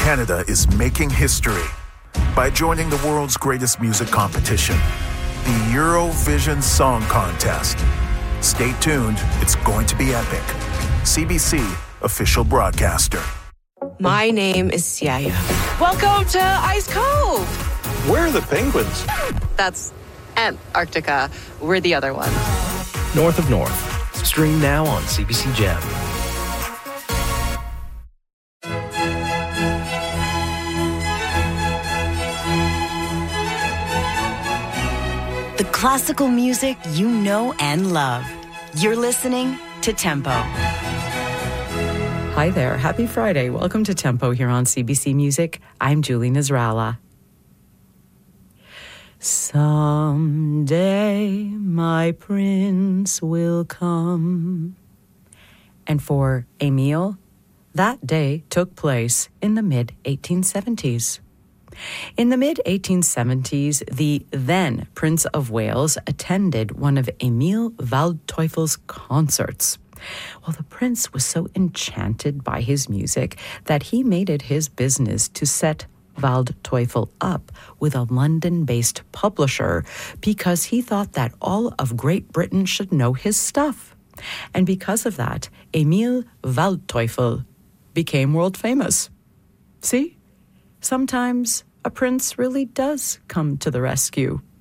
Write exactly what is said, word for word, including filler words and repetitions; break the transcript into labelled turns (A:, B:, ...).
A: Canada is making history by joining the world's greatest music competition, the Eurovision Song Contest. Stay tuned, it's going to be epic. C B C, official broadcaster.
B: My name is Siaya. Welcome to Ice Cove.
C: Where are the penguins?
B: That's Antarctica. We're the other one.
D: North of North. Stream now on C B C Gem.
E: The classical music you know and love. You're listening to Tempo.
F: Hi there. Happy Friday. Welcome to Tempo here on C B C Music. I'm Julie Nasrallah. Someday my prince will come. And for Emile, that day took place in the mid eighteen seventies. In the mid eighteen seventies, the then Prince of Wales attended one of Emile Waldteufel's concerts. Well, the prince was so enchanted by his music that he made it his business to set Waldteufel up with a London-based publisher because he thought that all of Great Britain should know his stuff. And because of that, Emile Waldteufel became world famous. See? Sometimes a prince really does come to the rescue.